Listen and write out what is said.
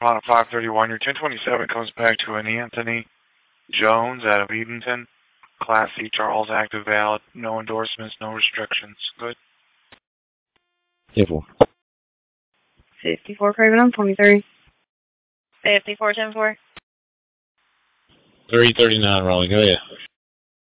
upon at 531. Your 1027 comes back to an Anthony Jones out of Edenton. Class C, Charles, active, valid. No endorsements, no restrictions. Good. 54. 54, Craven on 23. 54, 10-4. 339, Rolling. Go ahead.